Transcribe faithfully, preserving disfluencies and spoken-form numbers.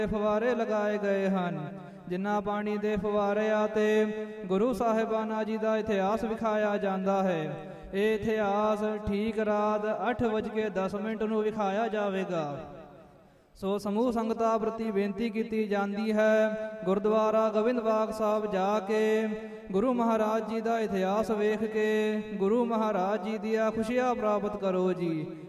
ਫਵਾਰੇ ਲਗਾਏ ਗਏ ਹਨ, ਜਿਨ੍ਹਾਂ ਪਾਣੀ ਦੇ ਫਵਾਰਿਆਂ ਤੇ ਗੁਰੂ ਸਾਹਿਬਾਨਾਂ ਜੀ ਦਾ ਇਤਿਹਾਸ ਵਿਖਾਇਆ ਜਾਂਦਾ ਹੈ। ਇਹ ਇਤਿਹਾਸ ਠੀਕ ਰਾਤ ਅੱਠ ਵੱਜ ਕੇ ਦਸ ਮਿੰਟ ਨੂੰ ਵਿਖਾਇਆ ਜਾਵੇਗਾ। ਸੋ ਸਮੂਹ ਸੰਗਤਾਂ ਪ੍ਰਤੀ ਬੇਨਤੀ ਕੀਤੀ ਜਾਂਦੀ ਹੈ, ਗੁਰਦੁਆਰਾ ਗੋਬਿੰਦਬਾਗ ਸਾਹਿਬ ਜਾ ਕੇ ਗੁਰੂ ਮਹਾਰਾਜ ਜੀ ਦਾ ਇਤਿਹਾਸ ਵੇਖ ਕੇ ਗੁਰੂ ਮਹਾਰਾਜ ਜੀ ਦੀਆਂ ਖੁਸ਼ੀਆਂ ਪ੍ਰਾਪਤ ਕਰੋ ਜੀ।